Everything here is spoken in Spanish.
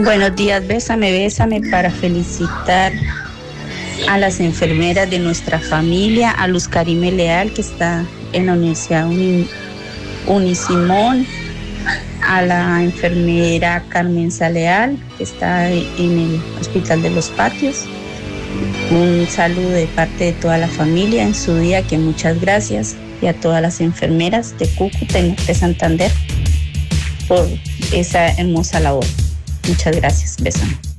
Buenos días, bésame, bésame para felicitar a las enfermeras de nuestra familia, a Luz Karime Leal, que está en la Universidad Unisimón, a la enfermera Carmenza Leal, que está en el Hospital de los Patios. Un saludo de parte de toda la familia en su día, que muchas gracias, y a todas las enfermeras de Cúcuta y de Santander por esa hermosa labor. Muchas gracias, besos.